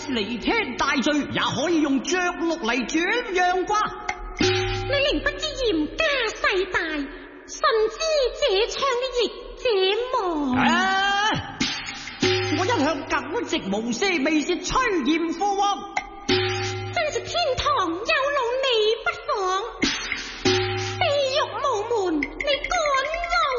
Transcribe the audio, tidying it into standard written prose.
彌天大罪，也可以用着陸嚟轉陽卦。 你寧不知嚴家勢大，甚知這唱的亦這麼。 我一向耿直無私，未屑趨炎附和。 真是天台